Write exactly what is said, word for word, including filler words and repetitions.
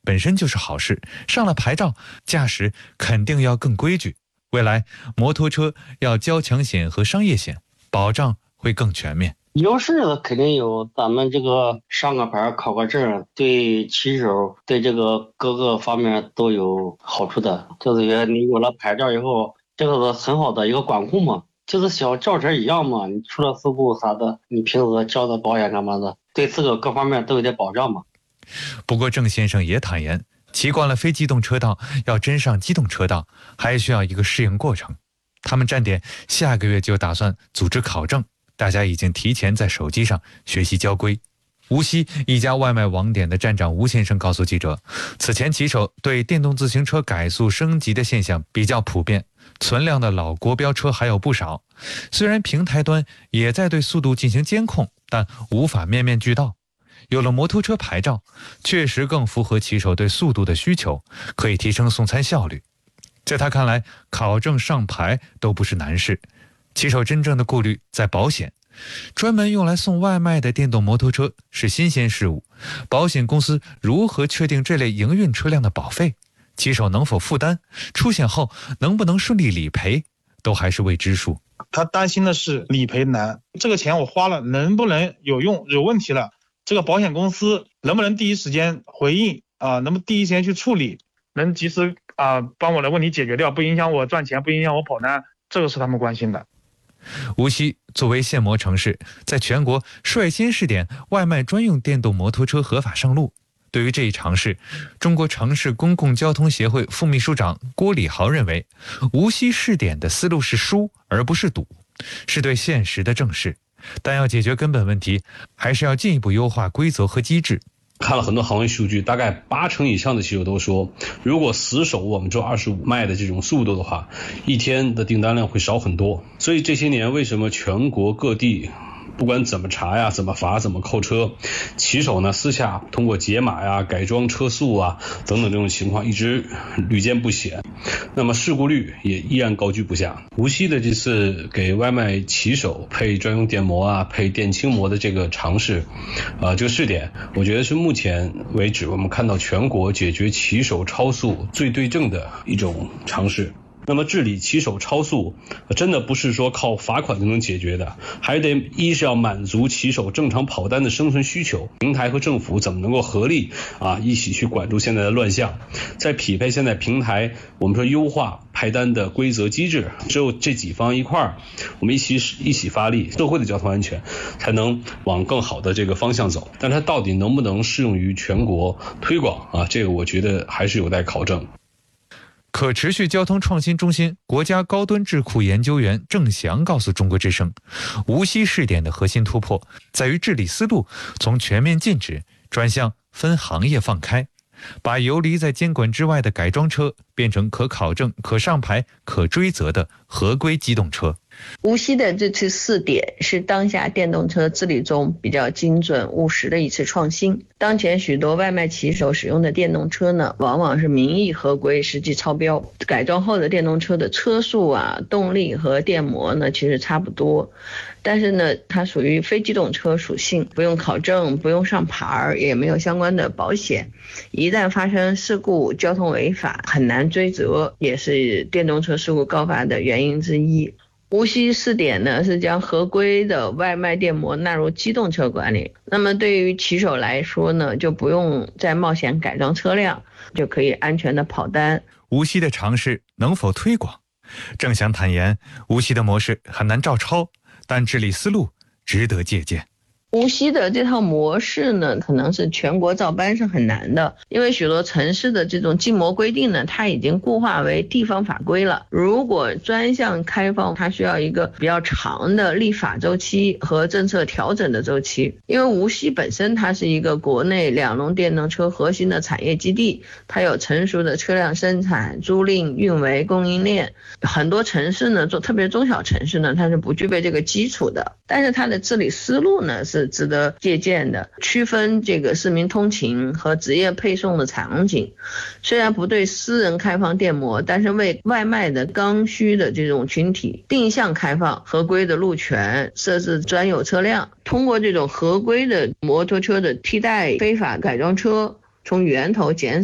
本身就是好事，上了牌照，驾驶肯定要更规矩。未来摩托车要交强险和商业险，保障会更全面。 优势的肯定有，咱们这个上个牌考个证，对骑手对这个各个方面都有好处的。就是说你有了牌照以后，这个是很好的一个管控嘛，就是小轿车一样嘛，你出了事故啥的，你平时交的保险干嘛的，对这个各方面都有点保障嘛。 不过郑先生也坦言，骑惯了非机动车道，要真上机动车道，还需要一个适应过程。他们站点下个月就打算组织考证，大家已经提前在手机上学习交规。无锡一家外卖网点的站长吴先生告诉记者，此前骑手对电动自行车改速升级的现象比较普遍，存量的老国标车还有不少。虽然平台端也在对速度进行监控，但无法面面俱到。有了摩托车牌照，确实更符合骑手对速度的需求，可以提升送餐效率。在他看来，考证上牌都不是难事，骑手真正的顾虑在保险。专门用来送外卖的电动摩托车是新鲜事物，保险公司如何确定这类营运车辆的保费，骑手能否负担，出险后能不能顺利理赔，都还是未知数。 他担心的是理赔难，这个钱我花了能不能有用，有问题了这个保险公司能不能第一时间回应啊、呃？能不能第一时间去处理，能及时啊、呃、帮我的问题解决掉，不影响我赚钱，不影响我跑单，这个是他们关心的。 无锡作为限摩城市，在全国率先试点外卖专用电动摩托车合法上路。对于这一尝试，中国城市公共交通协会副秘书长郭礼豪认为，无锡试点的思路是输而不是赌，是对现实的正视。但要解决根本问题，还是要进一步优化规则和机制。 看了很多行业数据，大概八成以上的骑手都说，如果死守我们这二十五迈的这种速度的话，一天的订单量会少很多。所以这些年为什么全国各地不管怎么查呀，怎么罚，怎么扣车，骑手呢私下通过解码呀、改装车速啊等等这种情况一直屡见不鲜，那么事故率也依然高居不下。无锡的这次给外卖骑手配专用电摩啊、配电轻摩的这个尝试，呃，这个试点，我觉得是目前为止我们看到全国解决骑手超速最对症的一种尝试。那么治理骑手超速真的不是说靠罚款就能解决的，还得一是要满足骑手正常跑单的生存需求，平台和政府怎么能够合力啊一起去管住现在的乱象，再匹配现在平台我们说优化派单的规则机制，只有这几方一块儿我们一起一起发力，社会的交通安全才能往更好的这个方向走。但它到底能不能适用于全国推广啊，这个我觉得还是有待考证。 可持续交通创新中心国家高端智库研究员郑翔告诉中国之声，无锡试点的核心突破在于治理思路从全面禁止转向分行业放开，把游离在监管之外的改装车变成可考证、可上牌、可追责的合规机动车。 无锡的这次试点是当下电动车治理中比较精准务实的一次创新。当前许多外卖骑手使用的电动车呢，往往是名义合规，实际超标。改装后的电动车的车速啊、动力和电摩呢，其实差不多，但是呢，它属于非机动车属性，不用考证，不用上牌，也没有相关的保险。一旦发生事故、交通违法，很难追责，也是电动车事故高发的原因之一。无锡试点呢是将合规的外卖电摩纳入机动车管理，那么对于骑手来说呢，就不用再冒险改装车辆，就可以安全的跑单。 无锡的尝试能否推广？郑翔坦言，无锡的模式很难照抄，但治理思路值得借鉴。 无锡的这套模式呢，可能是全国照搬是很难的，因为许多城市的这种禁摩规定呢，它已经固化为地方法规了。如果专项开放，它需要一个比较长的立法周期和政策调整的周期。因为无锡本身它是一个国内两轮电动车核心的产业基地，它有成熟的车辆生产、租赁、运维、供应链。很多城市呢，做特别中小城市呢，它是不具备这个基础的，但是它的治理思路呢是值得借鉴的，区分这个市民通勤和职业配送的场景。虽然不对私人开放电摩，但是为外卖的刚需的这种群体定向开放合规的路权，设置专有车辆，通过这种合规的摩托车的替代非法改装车，从源头减少